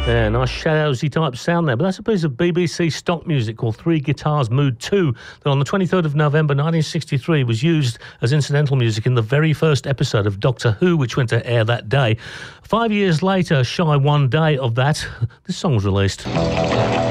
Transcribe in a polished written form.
Yeah, nice shadowsy type sound there. But that's a piece of BBC stock music called Three Guitars Mood 2 that on the 23rd of November 1963 was used as incidental music in the very first episode of Doctor Who, which went to air that day. 5 years later, shy one day of that, this song was released.